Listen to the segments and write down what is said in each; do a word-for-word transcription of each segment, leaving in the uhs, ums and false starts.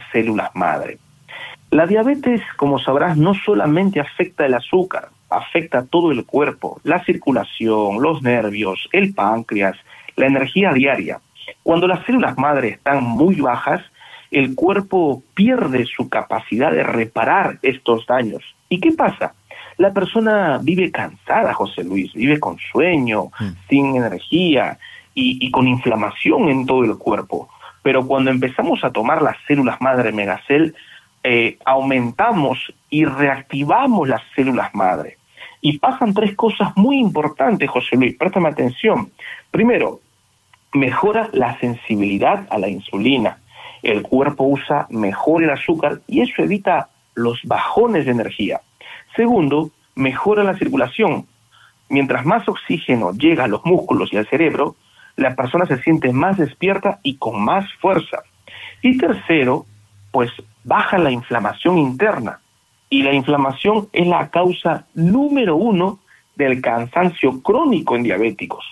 células madre. La diabetes, como sabrás, no solamente afecta el azúcar, afecta todo el cuerpo, la circulación, los nervios, el páncreas, la energía diaria. Cuando las células madre están muy bajas, el cuerpo pierde su capacidad de reparar estos daños. ¿Y qué pasa? La persona vive cansada, José Luis, vive con sueño, mm. sin energía y, y con inflamación en todo el cuerpo. Pero cuando empezamos a tomar las células madre Megacel, eh, aumentamos y reactivamos las células madre. Y pasan tres cosas muy importantes, José Luis, préstame atención. Primero, mejora la sensibilidad a la insulina. El cuerpo usa mejor el azúcar y eso evita los bajones de energía. Segundo, mejora la circulación. Mientras más oxígeno llega a los músculos y al cerebro, la persona se siente más despierta y con más fuerza. Y tercero, pues baja la inflamación interna. Y la inflamación es la causa número uno del cansancio crónico en diabéticos.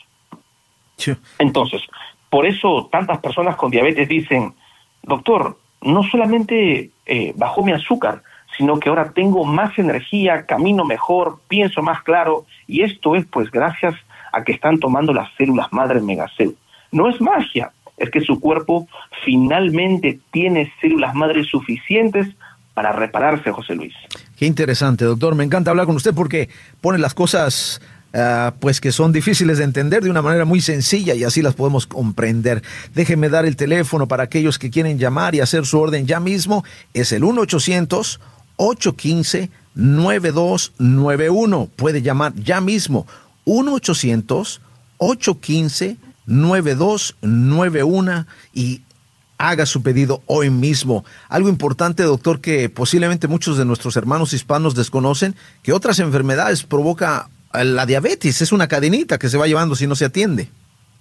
Sí. Entonces, por eso tantas personas con diabetes dicen, doctor, no solamente eh, bajó mi azúcar, sino que ahora tengo más energía, camino mejor, pienso más claro, y esto es pues gracias a que están tomando las células madre Megacel. No es magia, es que su cuerpo finalmente tiene células madre suficientes para repararse, José Luis. Qué interesante, doctor. Me encanta hablar con usted porque pone las cosas uh, pues que son difíciles de entender de una manera muy sencilla y así las podemos comprender. Déjeme dar el teléfono para aquellos que quieren llamar y hacer su orden ya mismo. Es el uno ochocientos, ocho uno cinco, nueve dos nueve uno. Puede llamar ya mismo. uno ochocientos, ocho uno cinco, nueve dos nueve uno y haga su pedido hoy mismo. Algo importante, doctor, que posiblemente muchos de nuestros hermanos hispanos desconocen, que otras enfermedades provoca la diabetes. Es una cadenita que se va llevando si no se atiende.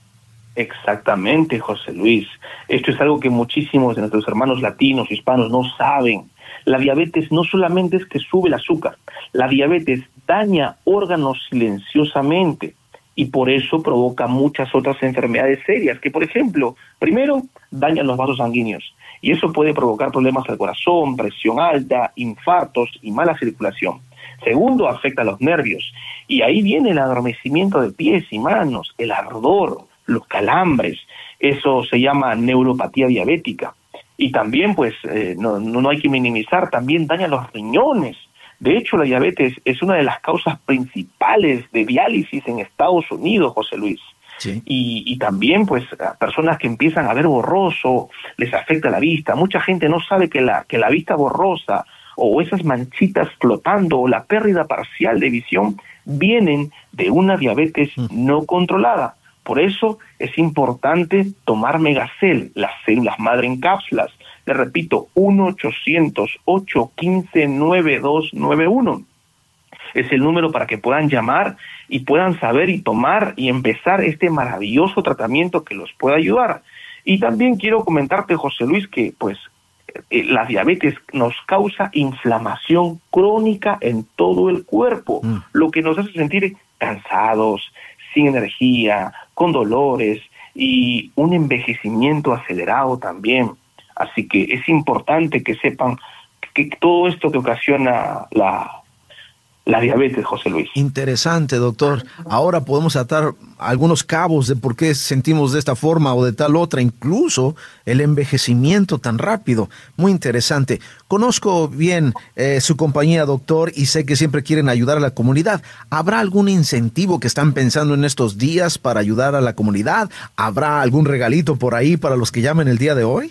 Exactamente, José Luis. Esto es algo que muchísimos de nuestros hermanos latinos, hispanos, no saben. La diabetes no solamente es que sube el azúcar, la diabetes daña órganos silenciosamente. Y por eso provoca muchas otras enfermedades serias, que por ejemplo, primero, dañan los vasos sanguíneos. Y eso puede provocar problemas al corazón, presión alta, infartos y mala circulación. Segundo, afecta a los nervios. Y ahí viene el adormecimiento de pies y manos, el ardor, los calambres. Eso se llama neuropatía diabética. Y también, pues, eh, no, no hay que minimizar, también daña los riñones. De hecho, la diabetes es una de las causas principales de diálisis en Estados Unidos, José Luis. Sí. Y, y también, pues, a personas que empiezan a ver borroso, les afecta la vista. Mucha gente no sabe que la, que la vista borrosa o esas manchitas flotando o la pérdida parcial de visión vienen de una diabetes mm. no controlada. Por eso es importante tomar Megacel, las células madre en cápsulas. Le repito, uno ochocientos, ocho uno cinco, nueve dos nueve uno. Es el número para que puedan llamar y puedan saber y tomar y empezar este maravilloso tratamiento que los pueda ayudar. Y también quiero comentarte, José Luis, que pues eh, la diabetes nos causa inflamación crónica en todo el cuerpo, mm. lo que nos hace sentir cansados, sin energía, con dolores y un envejecimiento acelerado también. Así que es importante que sepan que todo esto que ocasiona la, la diabetes, José Luis. Interesante, doctor. Ahora podemos atar algunos cabos de por qué sentimos de esta forma o de tal otra, incluso el envejecimiento tan rápido. Muy interesante. Conozco bien eh, su compañía, doctor, y sé que siempre quieren ayudar a la comunidad. ¿Habrá algún incentivo que están pensando en estos días para ayudar a la comunidad? ¿Habrá algún regalito por ahí para los que llamen el día de hoy?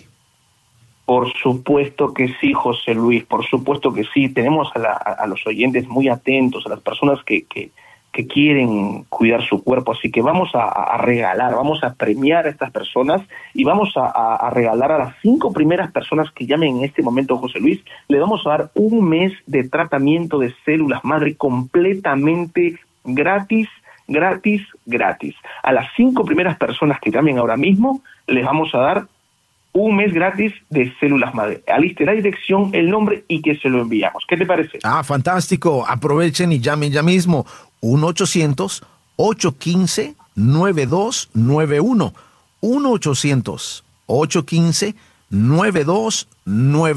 Por supuesto que sí, José Luis, por supuesto que sí. Tenemos a, la, a los oyentes muy atentos, a las personas que, que, que quieren cuidar su cuerpo, así que vamos a, a regalar, vamos a premiar a estas personas y vamos a, a, a regalar a las cinco primeras personas que llamen en este momento, José Luis, le vamos a dar un mes de tratamiento de células madre completamente gratis, gratis, gratis. A las cinco primeras personas que llamen ahora mismo, les vamos a dar un mes gratis de células madre. Aliste la dirección, el nombre y que se lo enviamos. ¿Qué te parece? Ah, fantástico. Aprovechen y llamen ya mismo. uno ochocientos, ocho uno cinco, nueve dos nueve uno. uno ochocientos, ocho uno cinco, nueve dos nueve uno.